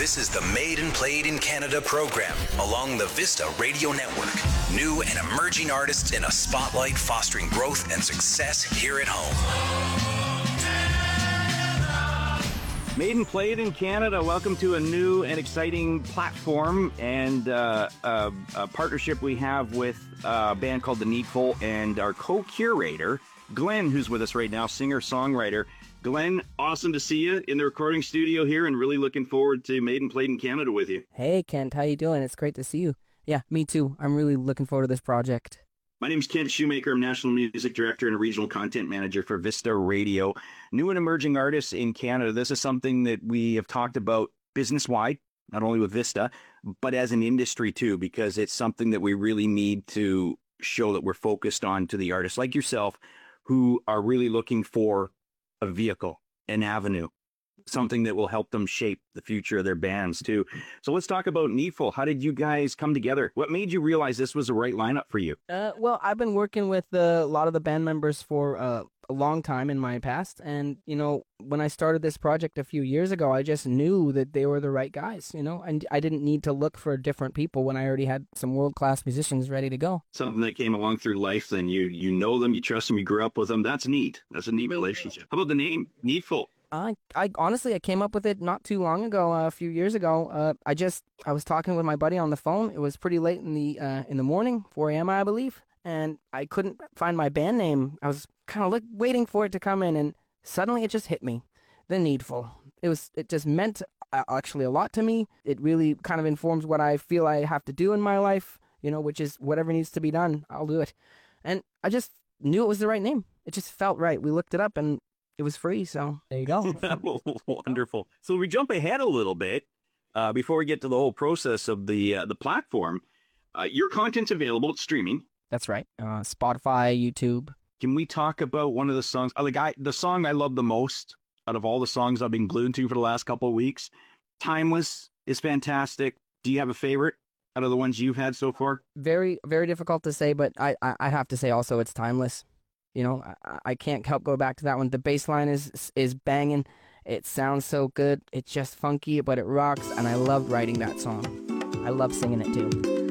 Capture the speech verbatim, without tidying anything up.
This is the Made and Played in Canada program along the Vista Radio Network. New and emerging artists in a spotlight fostering growth and success here at home. Made and Played in Canada. Welcome to a new and exciting platform and uh, uh, a partnership we have with a band called The Needful and our co-curator, Glenn, who's with us right now, singer-songwriter. Glenn, awesome to see you in the recording studio here and really looking forward to Made and Played in Canada with you. Hey, Kent, how you doing? It's great to see you. Yeah, me too. I'm really looking forward to this project. My name's Kent Shoemaker. I'm National Music Director and a Regional Content Manager for Vista Radio. New and emerging artists in Canada. This is something that we have talked about business-wide, not only with Vista, but as an industry too, because it's something that we really need to show that we're focused on to the artists like yourself who are really looking for a vehicle, an avenue, something that will help them shape the future of their bands too. So let's talk about Needful. How did you guys come together? What made you realize this was the right lineup for you? Uh, well, I've been working with uh, a lot of the band members for uh, a long time in my past. And, you know, when I started this project a few years ago, I just knew that they were the right guys, you know, and I didn't need to look for different people when I already had some world-class musicians ready to go. Something that came along through life, then you you know them, you trust them, you grew up with them. That's neat. That's a neat relationship. How about the name, Needful? I, I honestly, I came up with it not too long ago, uh, a few years ago. Uh, I just, I was talking with my buddy on the phone. It was pretty late in the uh, in the morning, four a.m. I believe, and I couldn't find my band name. I was kind of look, waiting for it to come in, and suddenly it just hit me, The Needful. It was, it just meant uh, actually a lot to me. It really kind of informs what I feel I have to do in my life, you know, which is whatever needs to be done, I'll do it. And I just knew it was the right name. It just felt right. We looked it up, and it was free, so there you go. Wonderful. So we jump ahead a little bit uh, before we get to the whole process of the uh, the platform. Uh, your content's available. It's streaming. That's right. Uh, Spotify, YouTube. Can we talk about one of the songs? Uh, the guy, the song I love the most out of all the songs I've been glued to for the last couple of weeks, "Timeless" is fantastic. Do you have a favorite out of the ones you've had so far? Very, very difficult to say, but I, I, I have to say also it's timeless. You know, I, I can't help go back to that one. The bass line is is banging. It sounds so good. It's just funky, but it rocks, and I loved writing that song. I love singing it too.